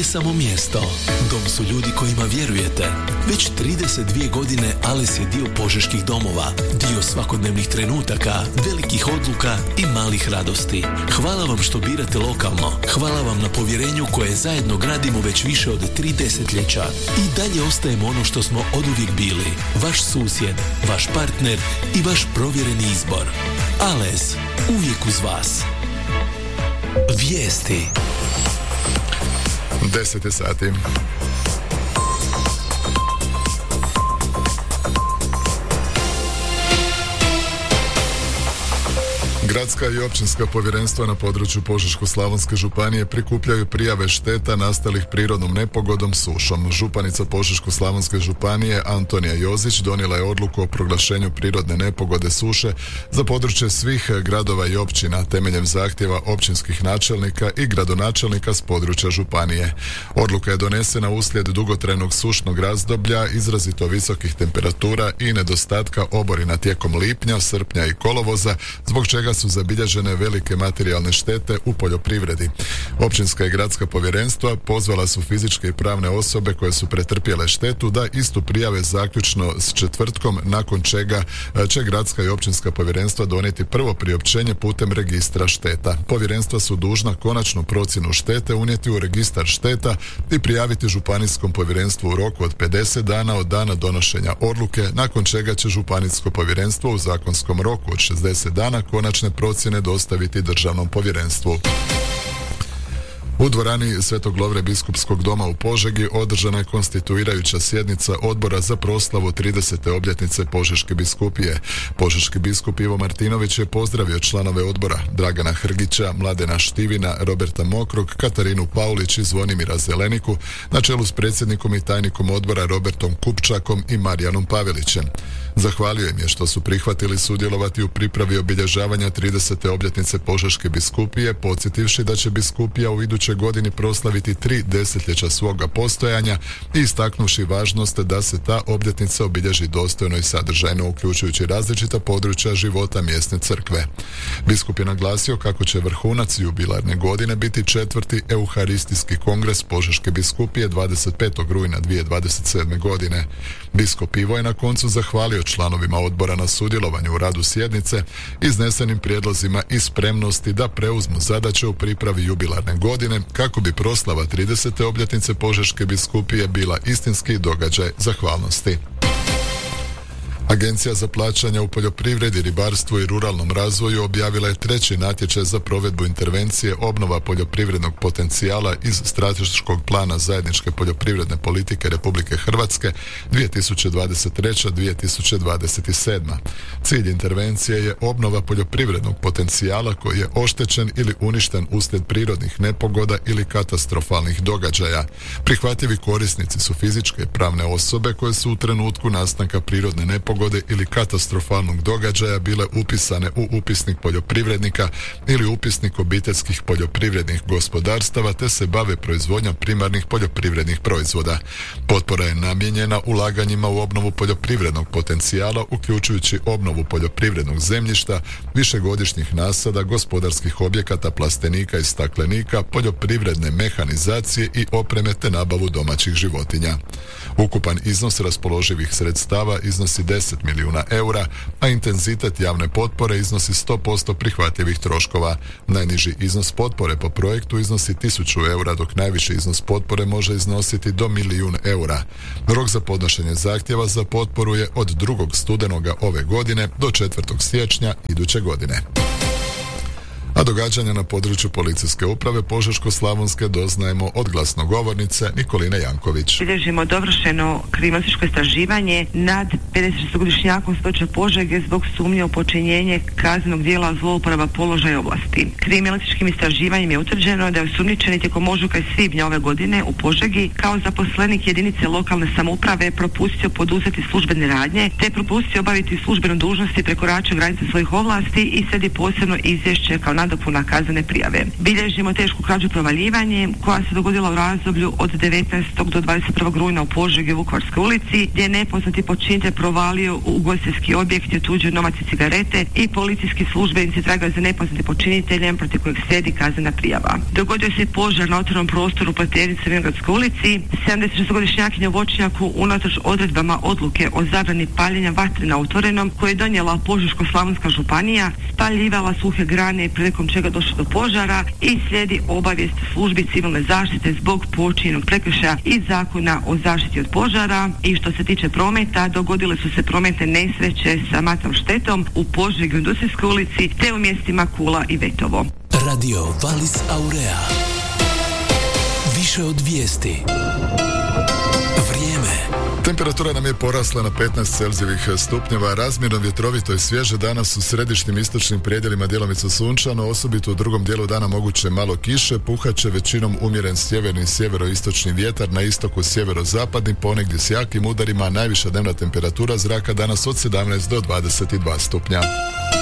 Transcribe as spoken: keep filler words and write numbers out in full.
nije samo mjesto. Dom su ljudi kojima vjerujete. Već trideset dvije godine Ales je dio požeških domova, dio svakodnevnih trenutaka, velikih odluka i malih radosti. Hvala vam što birate lokalno. Hvala vam na povjerenju koje zajedno gradimo već više od tri desetljeća. I dalje ostajemo ono što smo oduvijek bili. Vaš susjed, vaš partner i vaš provjereni izbor. Ales, uvijek uz vas. Vijesti. deset je sati. Gradska i općinska povjerenstva na području Požeško-slavonske županije prikupljaju prijave šteta nastalih prirodnom nepogodom sušom. Županica Požeško-slavonske županije Antonija Jozić donijela je odluku o proglašenju prirodne nepogode suše za područje svih gradova i općina temeljem zahtjeva općinskih načelnika i gradonačelnika s područja županije. Odluka je donesena uslijed dugotrajnog sušnog razdoblja, izrazito visokih temperatura i nedostatka oborina tijekom lipnja, srpnja i kolovoza, zbog čega su zabilježene velike materijalne štete u poljoprivredi. Općinska i gradska povjerenstva pozvala su fizičke i pravne osobe koje su pretrpjele štetu da istu prijave zaključno s četvrtkom, nakon čega će gradska i općinska povjerenstva donijeti prvo priopćenje putem registra šteta. Povjerenstva su dužna konačnu procjenu štete unijeti u registar šteta i prijaviti županijskom povjerenstvu u roku od pedeset dana od dana donošenja odluke, nakon čega će županijsko povjerenstvo u zakonskom roku od šezdeset dana konačne procjene dostaviti državnom povjerenstvu. U dvorani Svetog Lovre biskupskog doma u Požegi održana je konstituirajuća sjednica Odbora za proslavu tridesete obljetnice Požeške biskupije. Požeški biskup Ivo Martinović je pozdravio članove odbora Dragana Hrgića, Mladena Štivina, Roberta Mokrog, Katarinu Paulić i Zvonimira Zeleniku, na čelu s predsjednikom i tajnikom odbora Robertom Kupčakom i Marijanom Pavelićem. Zahvalio im je što su prihvatili sudjelovati u pripravi obilježavanja tridesete obljetnice Požeške biskupije, podsjetivši da će biskupija u idućoj godini proslaviti tri desetljeća svoga postojanja i istaknuši važnost da se ta obljetnica obilježi dostojno i sadržajno, uključujući različita područja života mjesne crkve. Biskup je naglasio kako će vrhunac jubilarne godine biti četvrti Euharistijski kongres Požeške biskupije dvadeset petog rujna dvije tisuće dvadeset sedme godine. Biskup Ivo je na koncu zahvalio članovima odbora na sudjelovanju u radu sjednice, iznesenim prijedlozima i spremnosti da preuzmu zadaće u pripravi jubilarne godine kako bi proslava tridesete obljetnice Požeške biskupije bila istinski događaj zahvalnosti. Agencija za plaćanja u poljoprivredi, ribarstvu i ruralnom razvoju objavila je treći natječaj za provedbu intervencije obnova poljoprivrednog potencijala iz strateškog plana zajedničke poljoprivredne politike Republike Hrvatske dvije tisuće dvadeset treća do dvije tisuće dvadeset sedma. Cilj intervencije je obnova poljoprivrednog potencijala koji je oštećen ili uništen uslijed prirodnih nepogoda ili katastrofalnih događaja. Prihvatljivi korisnici su fizičke i pravne osobe koje su u trenutku nastanka prirodne nepogode ili katastrofalnog događaja bile upisane u upisnik poljoprivrednika ili upisnik obiteljskih poljoprivrednih gospodarstava te se bave proizvodnjom primarnih poljoprivrednih proizvoda. Potpora je namijenjena ulaganjima u obnovu poljoprivrednog potencijala, uključujući obnovu poljoprivrednog zemljišta, višegodišnjih nasada, gospodarskih objekata, plastenika i staklenika, poljoprivredne mehanizacije i opreme te nabavu domaćih životinja. Ukupan iznos raspoloživih sredstava iznosi deset milijuna eura, a intenzitet javne potpore iznosi sto posto prihvatljivih troškova. Najniži iznos potpore po projektu iznosi tisuću eura, dok najviši iznos potpore može iznositi do milijun eura. Rok za podnošenje zahtjeva za potporu je od drugog studenoga ove godine do četvrtog siječnja iduće godine. A događanja na području policijske uprave Požeško-slavonske doznajemo od glasnogovornice Nikoline Janković. Bilježimo dovršeno kriminalističko istraživanje nad pedesetšestogodišnjakom Stoča Požege zbog sumnje u počinjenje kaznenog djela zlouporaba položaja i ovlasti. Kriminalističkim istraživanjem je utvrđeno da je osumnjičeni tijekom ožujka i svibnja ove godine u Požegi kao zaposlenik jedinice lokalne samouprave propustio poduzeti službene radnje te propustio obaviti službenu dužnost i prekoračio granice svojih ovlasti i slijedi posebno izvješće kao nadležno nadopuna kaznene prijave. Bilježimo tešku krađu provaljivanje koja se dogodila u razdoblju od devetnaestog do dvadeset prvog rujna u Požegi i Vukovarskoj ulici, gdje je nepoznati počinitelj provalio u ugostiteljski objekt i otuđio novac i cigarete i policijski službenici tragaju za nepoznatim počiniteljem protiv kojeg slijedi kaznena prijava. Dogodio se požar na otvorenom prostoru u Pleternici u Vinogradskoj ulici. sedamdesetšestogodišnjakinja u voćnjaku unatoč odredbama odluke o zabrani paljenja vatre na otvorenom koje je donijela Požeško-slavonska županija, spaljivala suhe grane prilikom čega došlo do požara i slijedi obavijest službi civilne zaštite zbog počinjenog prekršaja iz Zakona o zaštiti od požara. I što se tiče prometa, dogodile su se prometne nesreće sa matnom štetom u Požegi u Industrijskoj ulici te u mjestima Kula i Vetovo. Radio Valis Aurea. Više od vijesti. Vrijeme. Temperatura nam je porasla na petnaest celzijevih stupnjeva, razmjerno vjetrovito i svježe. Danas u središnjim istočnim predjelima djelomice sunčano, osobito u drugom dijelu dana moguće malo kiše, puhaće većinom umjeren sjeverni i sjeveroistočni vjetar, na istoku sjeverozapadni, ponegdje s jakim udarima, najviša dnevna temperatura zraka danas od sedamnaest do dvadeset dva stupnja.